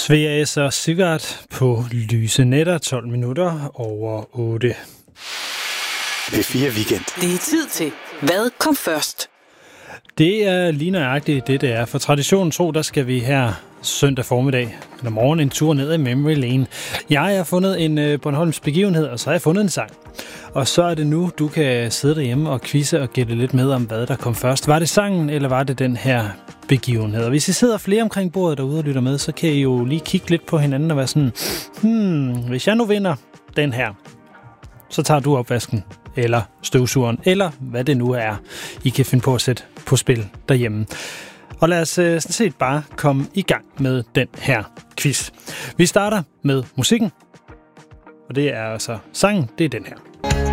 Svea S. og Sigurd på lyse nætter, 12 minutter over 8. P4 Weekend. Det er tid til, hvad kom først? Det er lige nøjagtigt det er. For traditionen tro, der skal vi her søndag formiddag eller morgen en tur ned ad Memory Lane. Jeg har fundet en Bornholms begivenhed, og så har jeg fundet en sang. Og så er det nu, du kan sidde derhjemme og quizze og gætte lidt med om, hvad der kom først. Var det sangen, eller var det den her begivenhed? Og hvis I sidder flere omkring bordet derude og lytter med, så kan I jo lige kigge lidt på hinanden og være sådan, hvis jeg nu vinder den her, så tager du opvasken, eller støvsugeren, eller hvad det nu er, I kan finde på at sætte på spil derhjemme. Og lad os sådan set bare komme i gang med den her quiz. Vi starter med musikken, og det er altså sangen, det er den her.